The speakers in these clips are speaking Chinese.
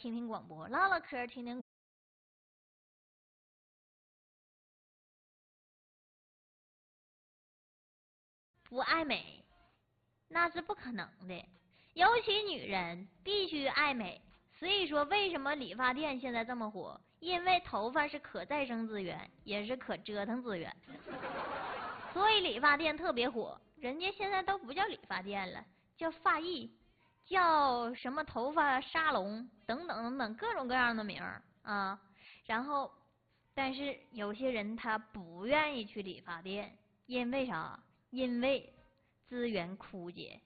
听听广播，唠唠嗑听听。不爱美，那是不可能的。尤其女人必须爱美。所以说，为什么理发店现在这么火？因为头发是可再生资源，也是可折腾资源，所以理发店特别火。人家现在都不叫理发店了，叫发艺，叫什么头发沙龙等等等等各种各样的名儿啊。然后，但是有些人他不愿意去理发店，因为啥？因为资源枯竭。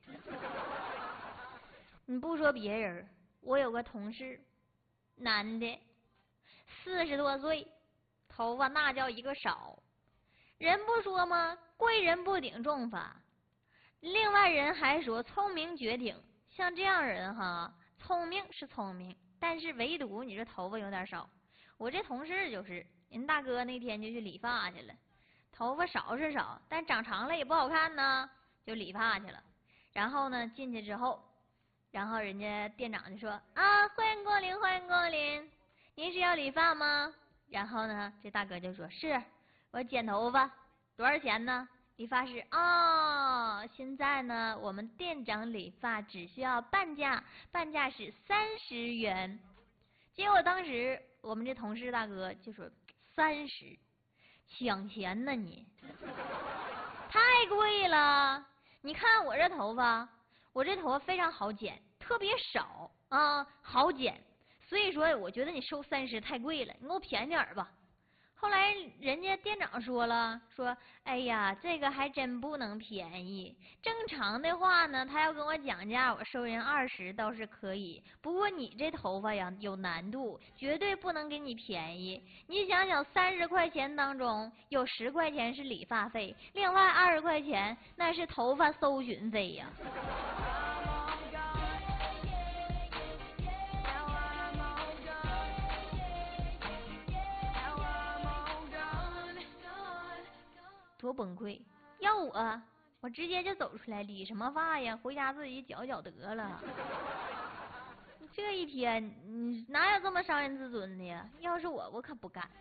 你不说别人，我有个同事，男的，40多岁，头发那叫一个少。人不说吗？贵人不顶重发。另外人还说聪明绝顶。像这样人哈，聪明是聪明，但是唯独你这头发有点少。我这同事就是，人大哥那天就去理发去了，头发少是少，但长长了也不好看呢，就理发去了。然后呢，进去之后，然后人家店长就说啊，欢迎光临，欢迎光临，您是要理发吗？然后呢，这大哥就说是，我剪头发，多少钱呢？理发师哦，现在呢，我们店长理发只需要半价，半价是30元。结果当时我们这同事大哥就说30，抢钱呢你，太贵了。你看我这头发，我这头发非常好剪，特别少啊，好剪。所以说，我觉得你收30太贵了，你给我便宜点吧。后来人家店长说了，说哎呀，这个还真不能便宜。正常的话呢，他要跟我讲价，我收人20倒是可以。不过你这头发呀有难度，绝对不能给你便宜。你想想，30块钱当中有10块钱是理发费，另外20块钱那是头发搜寻费呀。多崩溃！要我直接就走出来，理什么发呀？回家自己绞绞得了。这一天，哪有这么伤人自尊的呀？要是我可不干。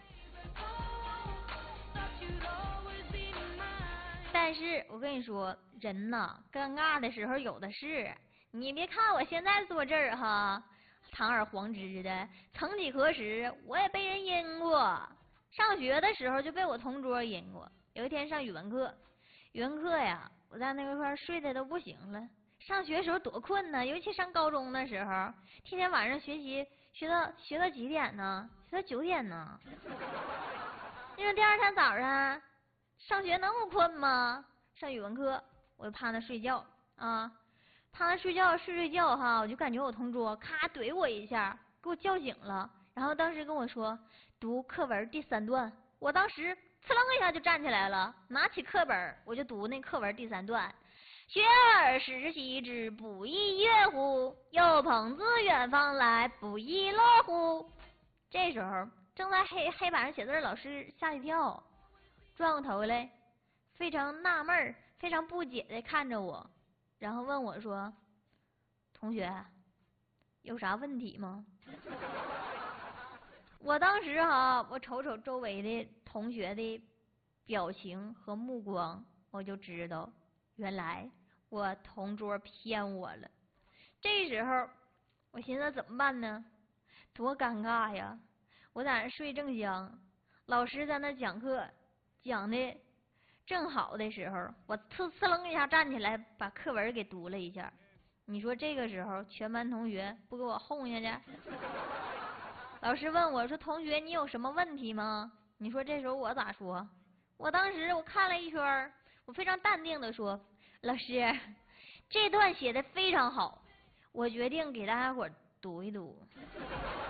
但是我跟你说，人呐，尴尬的时候有的是。你别看我现在坐这儿哈，堂而皇之的，曾几何时我也被人阴过。上学的时候就被我同桌阴过。有一天上语文课，语文课呀，我在那个块睡得都不行了。上学时候多困呢，尤其上高中的时候，天天晚上学习学到几点呢？学到9点呢。你说第二天早上上学能不困吗？上语文课我就趴那睡觉啊，趴那睡觉睡觉哈，我就感觉我同桌咔怼我一下，给我叫醒了，然后当时跟我说读课文第3段，我当时呲楞一下就站起来了，拿起课本我就读那课文第3段。学而时习之，不亦乐乎？有朋自远方来，不亦乐乎？这时候正在黑板上写字的老师吓一跳，转过头来，非常纳闷非常不解的看着我，然后问我说：“同学，有啥问题吗？”我当时我瞅瞅周围的同学的表情和目光，我就知道，原来我同桌骗我了。这时候，我寻思怎么办呢？多尴尬呀！我在那睡正香，老师在那讲课，讲的正好的时候，我呲楞一下站起来，把课文给读了一下。你说这个时候，全班同学不给我轰下去？老师问我说：“同学，你有什么问题吗？”你说这时候我咋说？我当时我看了一圈，我非常淡定的说：“老师，这段写的非常好，我决定给大家伙读一读。”